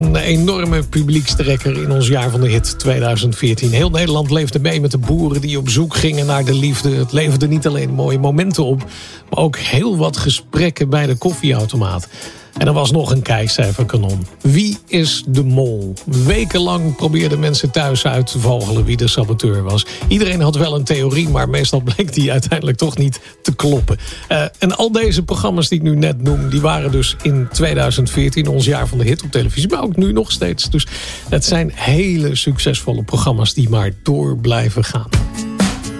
Een enorme publiekstrekker in ons jaar van de hit 2014. Heel Nederland leefde mee met de boeren die op zoek gingen naar de liefde. Het leverde niet alleen mooie momenten op, maar ook heel wat gesprekken bij de koffieautomaat. En er was nog een kijkcijferkanon. Wie is de mol? Wekenlang probeerden mensen thuis uit te vogelen wie de saboteur was. Iedereen had wel een theorie, maar meestal bleek die uiteindelijk toch niet te kloppen. En al deze programma's die ik nu net noem, die waren dus in 2014 ons jaar van de hit op televisie. Maar ook nu nog steeds. Dus het zijn hele succesvolle programma's die maar door blijven gaan.